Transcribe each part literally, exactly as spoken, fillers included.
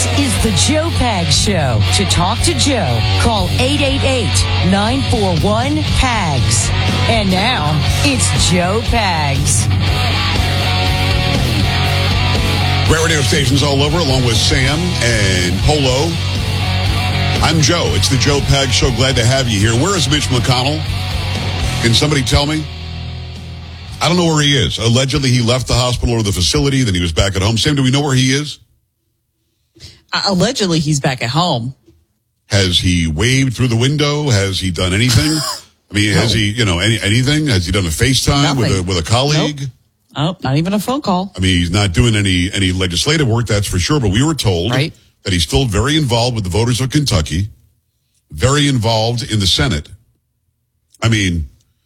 This is the Joe Pags Show. To talk to Joe, call eight eight eight, nine four one, P A G S. And now, it's Joe Pags. Great radio stations all over, along with Sam and Polo. I'm Joe. It's the Joe Pags Show. Glad to have you here. Where is Mitch McConnell? Can somebody tell me? I don't know where he is. Allegedly, he left the hospital or the facility, then he was back at home. Sam, do we know where he is? Uh, allegedly, he's back at home. Has he waved through the window? Has he done anything? I mean, no. has he, you know, any, anything? Has he done a FaceTime with a, with a colleague? Nope. Oh, not even a phone call. I mean, he's not doing any, any legislative work, that's for sure, but we were told right. that he's still very involved with the voters of Kentucky, very involved in the Senate. I mean,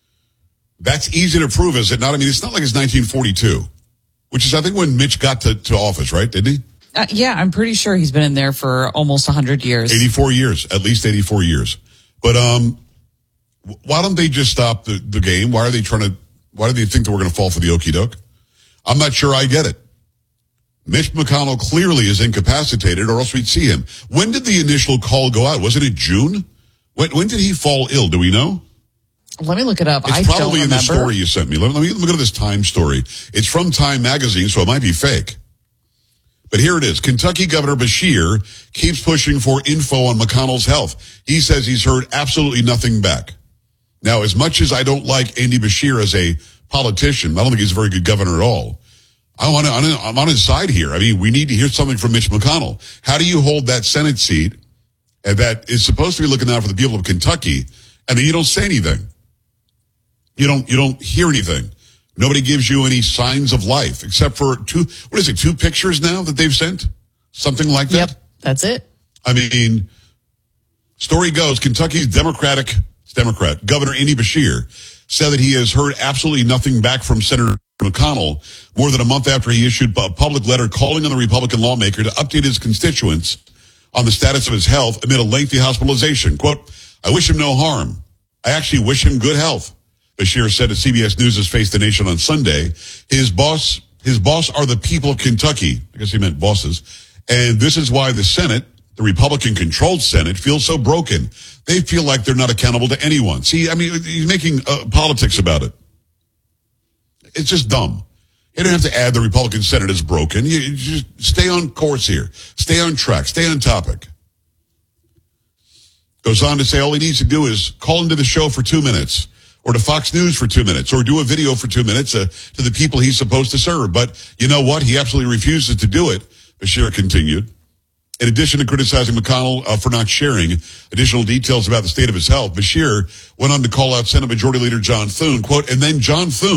that's easy to prove, is it not? I mean, it's not like it's nineteen forty-two, which is, I think, when Mitch got to, to office, right? Didn't he? Uh, yeah, I'm pretty sure he's been in there for almost one hundred years. eighty-four years, at least eighty-four years. But um, why don't they just stop the, the game? Why are they trying to, why do they think that we're going to fall for the okie doke? I'm not sure I get it. Mitch McConnell clearly is incapacitated, or else we'd see him. When did the initial call go out? Wasn't it June? When, when did he fall ill? Do we know? Let me look it up. It's I probably don't in the remember. story you sent me. Let, let me look at this Time story. It's from Time magazine, so it might be fake. But here it is. Kentucky Governor Beshear keeps pushing for info on McConnell's health. He says he's heard absolutely nothing back. Now, as much as I don't like Andy Beshear as a politician, I don't think he's a very good governor at all. I want to, I'm on his side here. I mean, we need to hear something from Mitch McConnell. How do you hold that Senate seat that is supposed to be looking out for the people of Kentucky, and then you don't say anything? You don't, you don't hear anything. Nobody gives you any signs of life, except for two, what is it, two pictures now that they've sent? Something like that? Yep, that's it. I mean, story goes, Kentucky's Democratic, Democrat, Governor Andy Beshear said that he has heard absolutely nothing back from Senator McConnell more than a month after he issued a public letter calling on the Republican lawmaker to update his constituents on the status of his health amid a lengthy hospitalization. Quote, I wish him no harm. I actually wish him good health. Beshear said to C B S News' Face the Nation on Sunday. His boss, his boss are the people of Kentucky. I guess he meant bosses. And this is why the Senate, the Republican-controlled Senate, feels so broken. They feel like they're not accountable to anyone. See, I mean, he's making uh, politics about it. It's just dumb. You don't have to add the Republican Senate is broken. You, you just stay on course here. Stay on track. Stay on topic. Goes on to say all he needs to do is call into the show for two minutes. Or to Fox News for two minutes, or do a video for two minutes uh, to the people he's supposed to serve. But you know what? He absolutely refuses to do it, Beshear continued. In addition to criticizing McConnell uh, for not sharing additional details about the state of his health, Beshear went on to call out Senate Majority Leader John Thune, quote, and then John Thune